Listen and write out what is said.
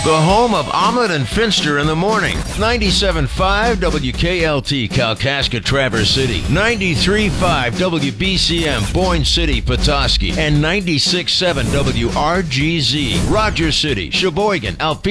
The home of Ahmed and Finster in the morning. 97.5 WKLT, Kalkaska, Traverse City. 93.5 WBCM, Boyne City, Petoskey. And 96.7 WRGZ, Rogers City, Sheboygan, Alpena.